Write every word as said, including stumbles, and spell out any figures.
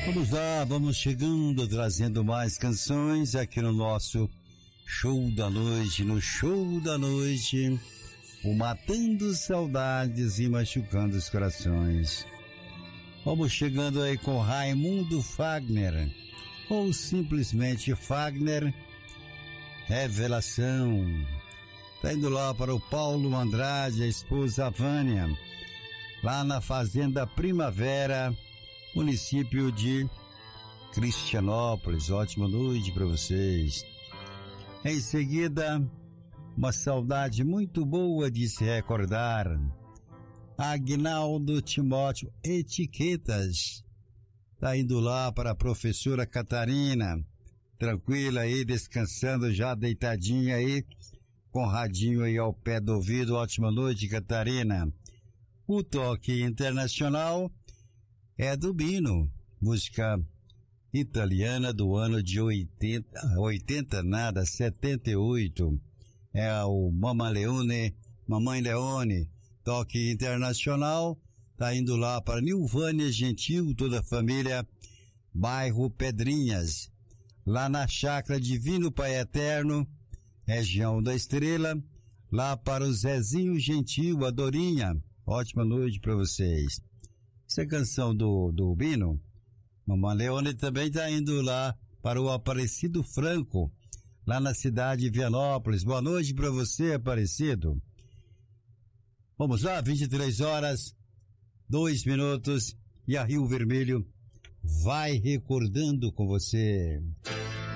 Vamos lá, vamos chegando, trazendo mais canções aqui no nosso Show da Noite, no Show da Noite, o Matando Saudades e Machucando os Corações. Vamos chegando aí com Raimundo Fagner, ou simplesmente Fagner, Revelação. Tá indo lá para o Paulo Andrade, a esposa Vânia, lá na Fazenda Primavera, município de Cristianópolis. Ótima noite para vocês. Em seguida, uma saudade muito boa de se recordar. Agnaldo Timóteo Etiquetas. Tá indo lá para a professora Catarina, tranquila aí, descansando já, deitadinha aí, com radinho aí ao pé do ouvido. Ótima noite, Catarina. O toque internacional é do Bino, música italiana do ano de oitenta, oitenta nada, setenta e oito. É o Mamãe Leone, Mamãe Leone, toque internacional. Tá indo lá para Nilvânia Gentil, toda a família, bairro Pedrinhas, lá na Chácara Divino Pai Eterno, região da Estrela, lá para o Zezinho Gentil, a Dorinha. Ótima noite para vocês. Essa canção do, do Bino, Mamãe Leone, também está indo lá para o Aparecido Franco, lá na cidade de Vianópolis. Boa noite para você, Aparecido. Vamos lá, vinte e três horas, dois minutos, e a Rio Vermelho vai recordando com você.